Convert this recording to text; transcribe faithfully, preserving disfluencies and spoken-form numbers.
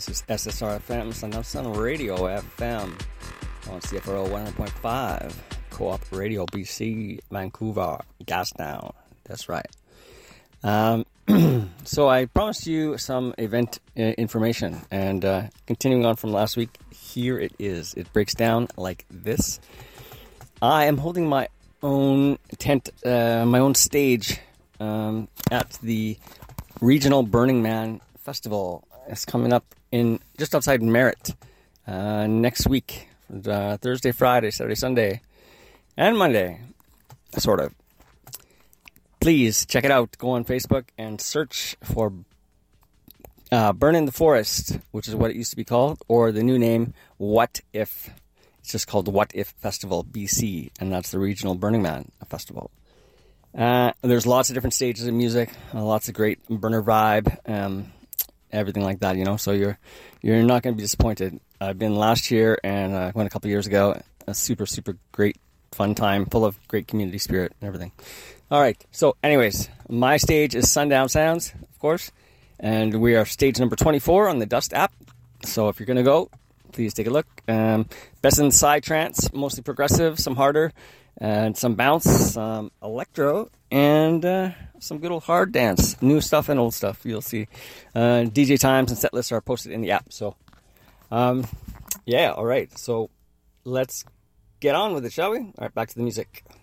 This is S S R F M, Sundown Sun Radio F M on C F R O one hundred point five, Co-op Radio B C, Vancouver, Gastown. That's right. Um, so I promised you some event uh, information, and uh, continuing on from last week, here it is. It breaks down like this. I am holding my own tent, uh, my own stage um, at the Regional Burning Man Festival. It's coming up in just outside Merritt uh, next week, uh, Thursday, Friday, Saturday, Sunday, and Monday, sort of. Please check it out. Go on Facebook and search for uh, Burn in the Forest, which is what it used to be called, or the new name, What If. It's just called What If Festival B C, and that's the Regional Burning Man Festival. Uh, there's lots of different stages of music, uh, lots of great burner vibe, um, everything like that, you know, so you're you're not going to be disappointed. I've been last year and uh, went a couple years ago. A super, super great, fun time, full of great community spirit and everything. All right, so anyways, my stage is Sundown Sounds, of course, and we are stage number twenty-four on the Dust app. So if you're going to go, please take a look. Um, best in side trance, mostly progressive, some harder, and some bounce, some electro, and uh, some good old hard dance. New stuff and old stuff, you'll see. Uh, D J times and set lists are posted in the app. So, um, yeah, all right. So let's get on with it, shall we? All right, back to the music.